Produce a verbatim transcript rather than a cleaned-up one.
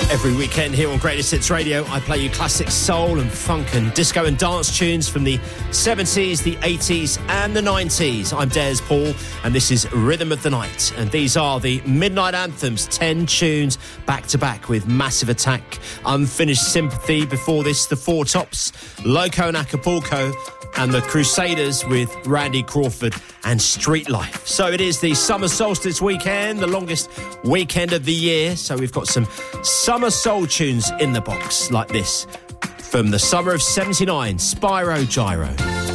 Every weekend here on Greatest Hits Radio, I play you classic soul and funk and disco and dance tunes from the seventies, the eighties and the nineties. I'm Des Paul and this is Rhythm of the Night. And these are the Midnight Anthems, ten tunes back to back with Massive Attack, Unfinished Sympathy, before this the Four Tops, Loco and Acapulco, and the Crusaders with Randy Crawford and Street Life. So it is the summer solstice weekend, the longest weekend of the year. So we've got some summer soul tunes in the box like this from the summer of seventy-nine, Spyro Gyro.